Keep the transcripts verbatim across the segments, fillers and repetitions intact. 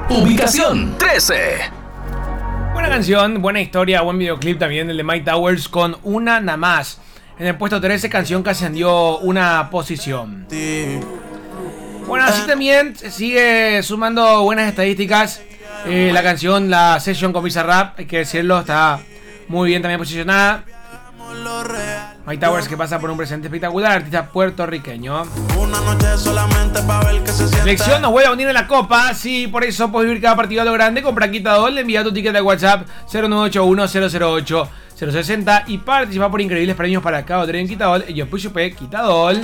Ubicación trece. Buena canción, buena historia, buen videoclip también, el de Mike Towers con Una Nada Más. En el puesto trece, canción que ascendió una posición. Bueno, así también sigue sumando buenas estadísticas. Eh, la canción, la session con Bizarrap, hay que decirlo, está muy bien también posicionada. Mike Towers, que pasa por un presente espectacular, artista puertorriqueño. Una noche solamente para ver que se siente. Selección nos vuelve a unir en la copa. Sí, por eso puedes vivir cada partido a lo grande. Compra Quitadol, envía tu ticket de WhatsApp cero nueve ocho uno cero cero ocho cero seis cero y participa por increíbles premios para cada otro en Quitadol. Y yo Pushupé Quitadol.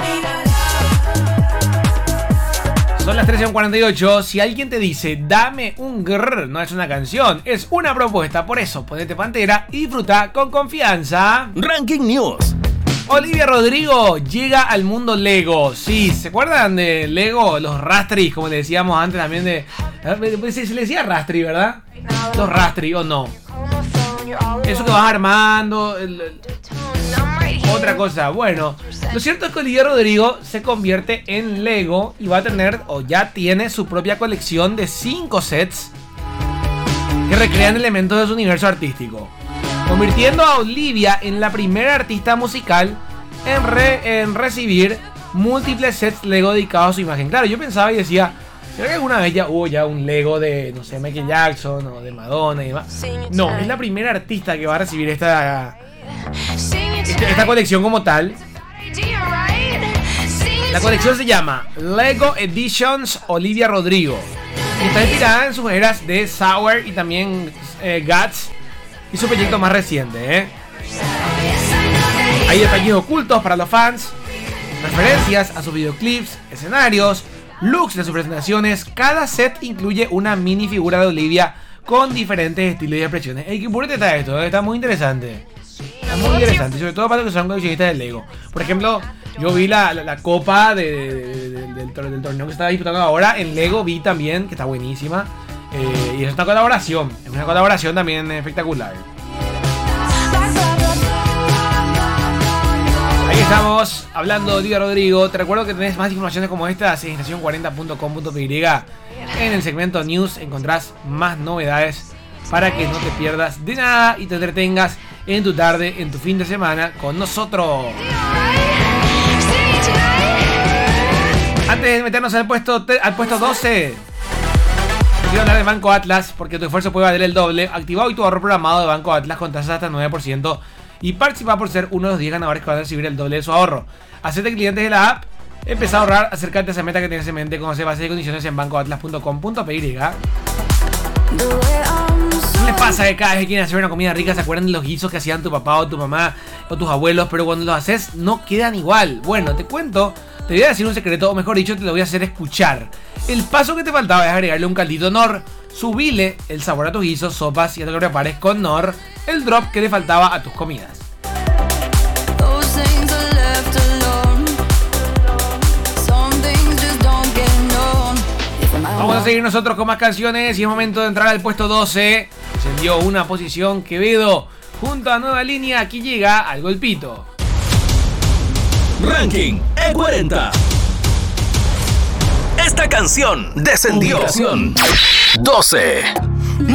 Son las trece cuarenta y ocho. Si alguien te dice dame un grrr, no es una canción, es una propuesta. Por eso ponete Pantera y disfruta con confianza. Ranking News. Olivia Rodrigo llega al mundo Lego. Sí, ¿se acuerdan de Lego? Los Rastri, como le decíamos antes también de... Se le decía Rastri, ¿verdad? Los Rastri, o no. Eso que vas armando... El, el, otra cosa, bueno. Lo cierto es que Olivia Rodrigo se convierte en Lego y va a tener, o ya tiene, su propia colección de cinco sets que recrean elementos de su universo artístico, convirtiendo a Olivia en la primera artista musical en, re, en recibir múltiples sets Lego dedicados a su imagen. Claro, yo pensaba y decía, ¿será que alguna vez ya hubo ya un Lego de, no sé, Michael Jackson o de Madonna y demás? No, es la primera artista que va a recibir esta, esta, esta colección como tal. La colección se llama Lego Editions Olivia Rodrigo y está inspirada en sus eras de Sour y también eh, Guts y su proyecto más reciente, ¿eh? Hay detalles ocultos para los fans, referencias a sus videoclips, escenarios, looks de sus presentaciones. Cada set incluye una mini figura de Olivia con diferentes estilos y expresiones. Ey, qué purete está esto, ¿eh? Está muy interesante. Está muy interesante, sobre todo para los que son coleccionistas de Lego. Por ejemplo, yo vi la, la, la copa de, de, de, de, del, del torneo que se está disputando ahora en Lego, vi también, que está buenísima. Eh, y es una colaboración, es una colaboración también espectacular. Ahí estamos hablando de Olivia Rodrigo. Te recuerdo que tenés más informaciones como estas en estación cuarenta punto com punto p y. En el segmento News encontrás más novedades para que no te pierdas de nada y te entretengas en tu tarde, en tu fin de semana con nosotros. Antes de meternos al puesto, al puesto doce, quiero hablar de Banco Atlas, porque tu esfuerzo puede valer el doble. Activa hoy tu ahorro programado de Banco Atlas con tasas hasta el nueve por ciento y participa por ser uno de los diez ganadores que van a recibir el doble de su ahorro. Hacete clientes de la app, empezá a ahorrar, acercate a esa meta que tienes en mente. Conoce bases y condiciones en banco atlas punto com punto p y. ¿No les pasa que cada vez que quieren hacer una comida rica se acuerdan de los guisos que hacían tu papá o tu mamá o tus abuelos, pero cuando los haces no quedan igual? Bueno, te cuento, te voy a decir un secreto, o mejor dicho, te lo voy a hacer escuchar. El paso que te faltaba es agregarle un caldito Knorr, subile el sabor a tus guisos, sopas y a lo que prepares con Knorr, el drop que le faltaba a tus comidas. Vamos a seguir nosotros con más canciones y es momento de entrar al puesto doce. Ascendió una posición Quevedo junto a Nueva Línea. Aquí llega al golpito. Ranking E cuarenta. Esta canción descendió. Ubicación doce.